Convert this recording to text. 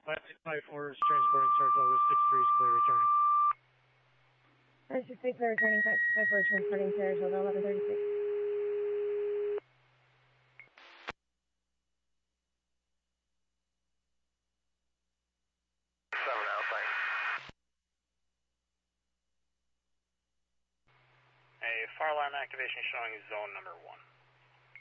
554 is transporting Saratoga, 63 is clear returning. 968 clear returning, 554 transporting Saratoga, 1136. 7 out, thanks. A fire alarm activation showing zone number 1.